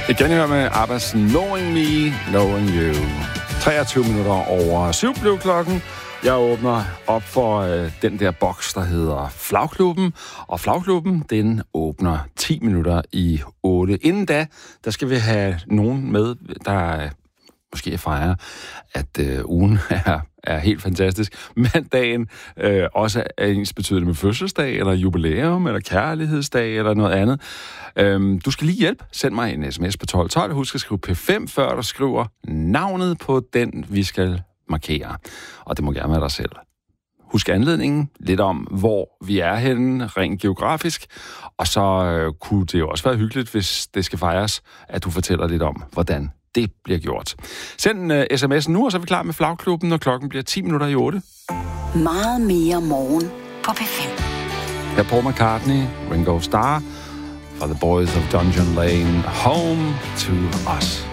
Igen her med Abbas Knowing Me, Knowing You. 23 minutter over 7 blev klokken. Jeg åbner op for den der boks, der hedder Flagklubben. Og Flagklubben, den åbner 10 minutter i 8. Inden da, der skal vi have nogen med, der måske fejrer, at ugen er helt fantastisk. Mandagen også er ens betydende med fødselsdag, eller jubilæum, eller kærlighedsdag, eller noget andet. Du skal lige hjælpe. Send mig en sms på 1212. Husk at skrive P5, før du skriver navnet på den, vi skal markere. Og det må gerne være dig selv. Husk anledningen, lidt om, hvor vi er henne, rent geografisk. Og så kunne det jo også være hyggeligt, hvis det skal fejres, at du fortæller lidt om, hvordan det bliver gjort. Send en sms nu, og så er vi klar med Flagklubben, når klokken bliver 10 minutter i 8. Meget mere morgen på P5. Her Paul McCartney, Ringo Starr, fra The Boys of Dungeon Lane, Home to Us.